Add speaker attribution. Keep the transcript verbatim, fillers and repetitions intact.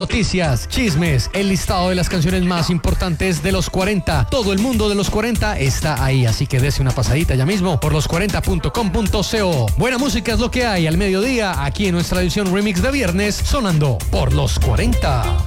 Speaker 1: noticias, chismes, el listado de las canciones más importantes de los cuarenta. Todo el mundo de los cuarenta está ahí, así que dese una pasadita ya mismo por los cuarenta punto com punto co. Buena música es lo que hay al mediodía, aquí en nuestra edición Remix de viernes, sonando por los cuarenta.